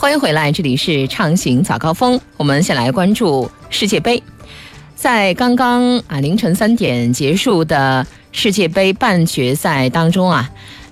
欢迎回来，这里是畅行早高峰。我们先来关注世界杯，在刚刚凌晨3点结束的世界杯半决赛当中